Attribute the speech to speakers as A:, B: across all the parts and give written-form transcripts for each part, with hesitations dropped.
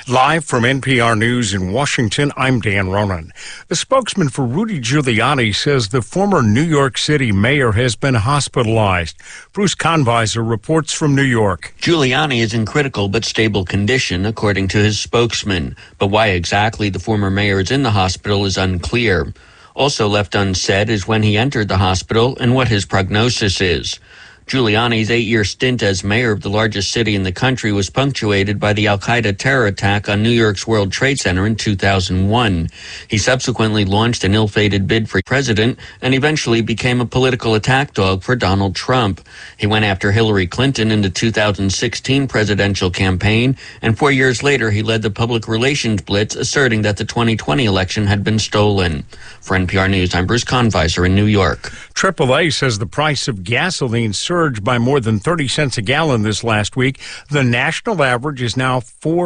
A: Live from NPR News in Washington, I'm Dan Ronan. A spokesman for Rudy Giuliani says the former New York City mayor has been hospitalized. Bruce Kahnweiser reports from New York.
B: Giuliani is in critical but stable condition, according to his spokesman. But why exactly the former mayor is in the hospital is unclear. Also left unsaid is when he entered the hospital and what his prognosis is. Giuliani's 8-year stint as mayor of the largest city in the country was punctuated by the al-Qaeda terror attack on New York's World Trade Center in 2001. He subsequently launched an ill-fated bid for president and eventually became a political attack dog for Donald Trump. He went after Hillary Clinton in the 2016 presidential campaign, and 4 years later he led the public relations blitz asserting that the 2020 election had been stolen. For NPR News, I'm Bruce Kahnweiser in New York.
A: AAA says the price of gasoline surged by more than 30 cents a gallon this last week. The national average is now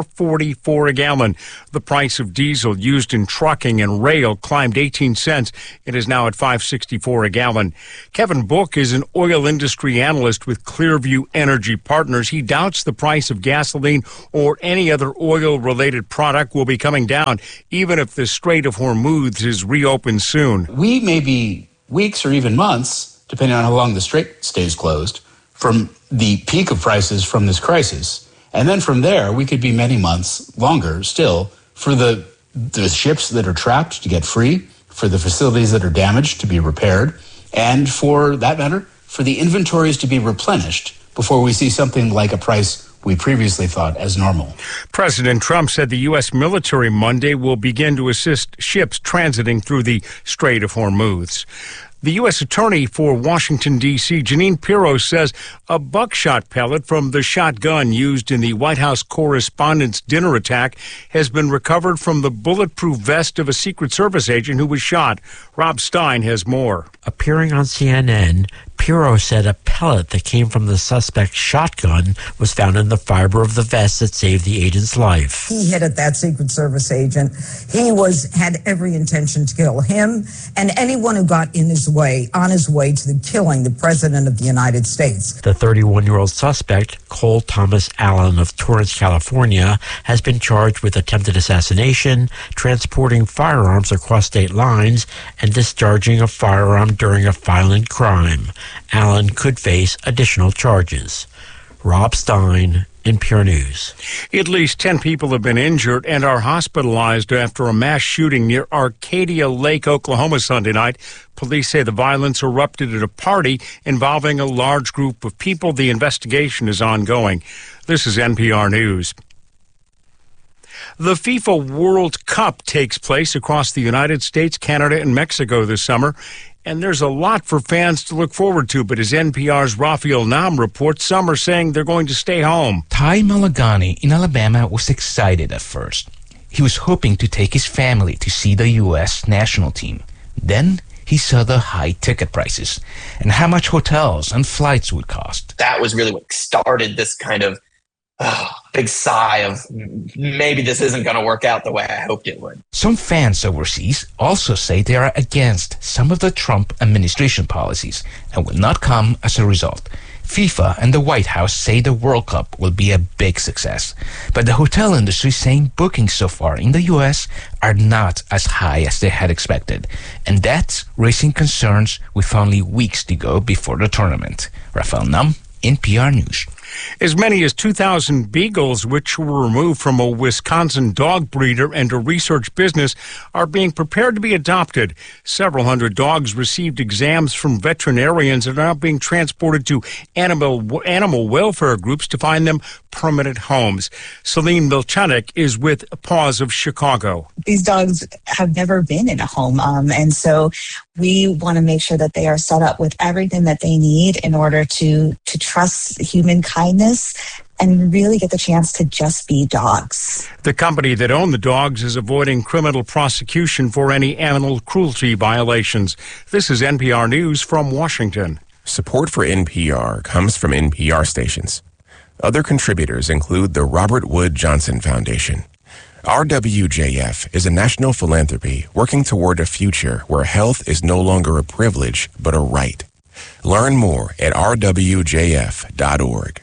A: $4.44 a gallon. The price of diesel used in trucking and rail climbed 18 cents. It is now at $5.64 a gallon. Kevin Book is an oil industry analyst with Clearview Energy Partners. He doubts the price of gasoline or any other oil-related product will be coming down, even if the Strait of Hormuz is reopened soon.
C: We may be weeks or even months, depending on how long the strait stays closed, from the peak of prices from this crisis. And then from there, we could be many months longer still for the ships that are trapped to get free, for the facilities that are damaged to be repaired, and for that matter, for the inventories to be replenished before we see something like a price we previously thought as normal.
A: President Trump said the U.S. military Monday will begin to assist ships transiting through the Strait of Hormuz. The U.S. Attorney for Washington, D.C., Jeanine Pirro, says a buckshot pellet from the shotgun used in the White House Correspondents' Dinner attack has been recovered from the bulletproof vest of a Secret Service agent who was shot. Rob Stein has more.
D: Appearing on CNN, Pirro said a pellet that came from the suspect's shotgun was found in the fiber of the vest that saved the agent's life.
E: He hit at that Secret Service agent. He had every intention to kill him and anyone who got in his way, on his way to killing the President of the United States.
D: The 31-year-old suspect, Cole Thomas Allen of Torrance, California, has been charged with attempted assassination, transporting firearms across state lines, and discharging a firearm during a violent crime. Allen could face additional charges. Rob Stein, NPR News.
A: At least 10 people have been injured and are hospitalized after a mass shooting near Arcadia Lake, Oklahoma Sunday night. Police say the violence erupted at a party involving a large group of people. The investigation is ongoing. This is NPR News. The FIFA World Cup takes place across the United States, Canada, and Mexico this summer. And there's a lot for fans to look forward to, but as NPR's Rafael Nam reports, some are saying they're going to stay home.
F: Ty Malagani in Alabama was excited at first. He was hoping to take his family to see the U.S. national team. Then he saw the high ticket prices and how much hotels and flights would cost.
G: That was really what started this kind of big sigh of maybe this isn't going to work out the way I hoped it would.
F: Some fans overseas also say they are against some of the Trump administration policies and will not come as a result. FIFA and the White House say the World Cup will be a big success, but the hotel industry is saying bookings so far in the U.S. are not as high as they had expected, and that's raising concerns with only weeks to go before the tournament. Rafael Nam, NPR News.
A: As many as 2,000 beagles, which were removed from a Wisconsin dog breeder and a research business, are being prepared to be adopted. Several hundred dogs received exams from veterinarians and are now being transported to animal welfare groups to find them permanent homes. Celine Milchanek is with Paws of Chicago.
H: These dogs have never been in a home, and so we want to make sure that they are set up with everything that they need in order to trust human kindness and really get the chance to just be dogs.
A: The company that owned the dogs is avoiding criminal prosecution for any animal cruelty violations. This is NPR News from Washington.
I: Support for NPR comes from NPR stations. Other contributors include the Robert Wood Johnson Foundation. RWJF is a national philanthropy working toward a future where health is no longer a privilege, but a right. Learn more at rwjf.org.